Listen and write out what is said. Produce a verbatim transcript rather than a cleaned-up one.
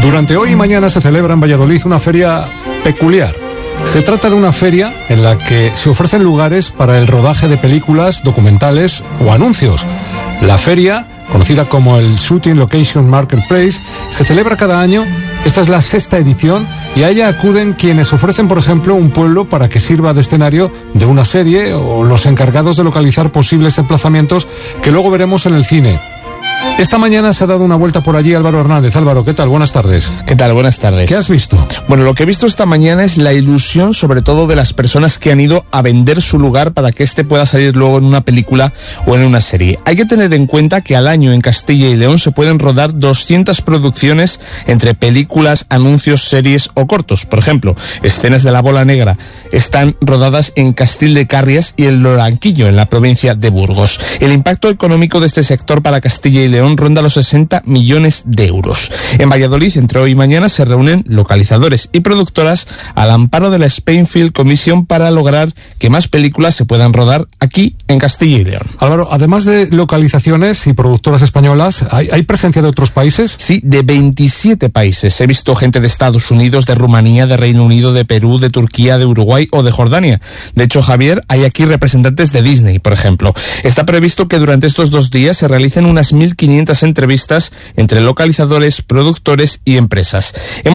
Durante hoy y mañana se celebra en Valladolid una feria peculiar. Se trata de una feria en la que se ofrecen lugares para el rodaje de películas, documentales o anuncios. La feria, conocida como el Shooting Location Marketplace, se celebra cada año. Esta es la sexta edición y a ella acuden quienes ofrecen, por ejemplo, un pueblo para que sirva de escenario de una serie o los encargados de localizar posibles emplazamientos que luego veremos en el cine. Esta mañana se ha dado una vuelta por allí Álvaro Hernández. Álvaro, ¿qué tal? Buenas tardes. ¿Qué tal? Buenas tardes. ¿Qué has visto? Bueno, lo que he visto esta mañana es la ilusión, sobre todo de las personas que han ido a vender su lugar para que este pueda salir luego en una película o en una serie. Hay que tener en cuenta que al año en Castilla y León se pueden rodar doscientas producciones entre películas, anuncios, series o cortos. Por ejemplo, escenas de La Bola Negra están rodadas en Castil de Carrias y el Loranquillo, en la provincia de Burgos. El impacto económico de este sector para Castilla y León ronda los sesenta millones de euros. En Valladolid, entre hoy y mañana, se reúnen localizadores y productoras al amparo de la Spainfield Commission para lograr que más películas se puedan rodar aquí en Castilla y León. Álvaro, además de localizaciones y productoras españolas, ¿hay, ¿hay presencia de otros países? Sí, de veintisiete países. He visto gente de Estados Unidos, de Rumanía, de Reino Unido, de Perú, de Turquía, de Uruguay o de Jordania. De hecho, Javier, hay aquí representantes de Disney, por ejemplo. Está previsto que durante estos dos días se realicen unas mil quinientas entrevistas entre localizadores, productores y empresas. Hemos